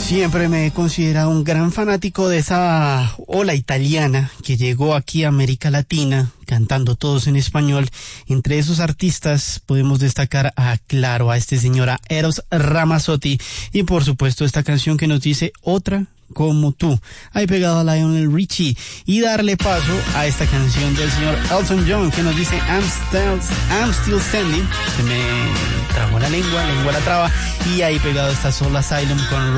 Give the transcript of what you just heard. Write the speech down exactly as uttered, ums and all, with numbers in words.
Siempre me he considerado un gran fanático de esa ola italiana que llegó aquí a América Latina, cantando todos en español. Entre esos artistas podemos destacar a, claro, a este señor, a Eros Ramazzotti, y por supuesto esta canción que nos dice Otra como tú. Hay pegado a Lionel Richie, y darle paso a esta canción del señor Elton John que nos dice I'm still, I'm still standing. Se me trabó la lengua, lengua la traba, y ahí pegado está Soul Asylum con